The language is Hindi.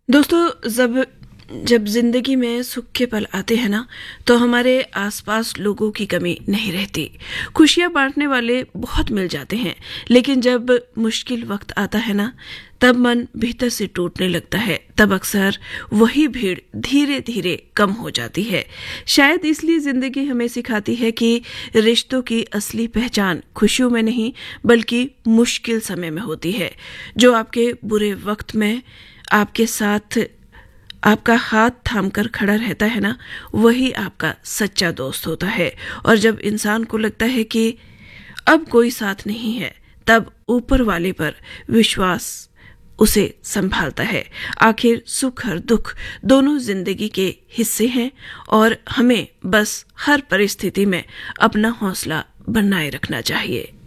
दोस्तों, जब जिंदगी में सुख के पल आते हैं ना, तो हमारे आसपास लोगों की कमी नहीं रहती। खुशियां बांटने वाले बहुत मिल जाते हैं, लेकिन जब मुश्किल वक्त आता है ना, तब मन भीतर से टूटने लगता है। तब अक्सर वही भीड़ धीरे धीरे कम हो जाती है। शायद इसलिए जिंदगी हमें सिखाती है कि रिश्तों की असली पहचान खुशियों में नहीं, बल्कि मुश्किल समय में होती है। जो आपके बुरे वक्त में आपके साथ आपका हाथ थामकर खड़ा रहता है ना, वही आपका सच्चा दोस्त होता है। और जब इंसान को लगता है कि अब कोई साथ नहीं है, तब ऊपर वाले पर विश्वास उसे संभालता है। आखिर सुख और दुख दोनों जिंदगी के हिस्से हैं, और हमें बस हर परिस्थिति में अपना हौसला बनाए रखना चाहिए।